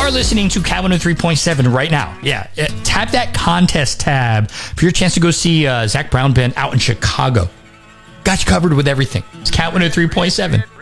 are listening to Cat 103.7 right now, yeah, tap that contest tab for your chance to go see Zach Brown Band out in Chicago. Got you covered with everything. It's Cat 103.7.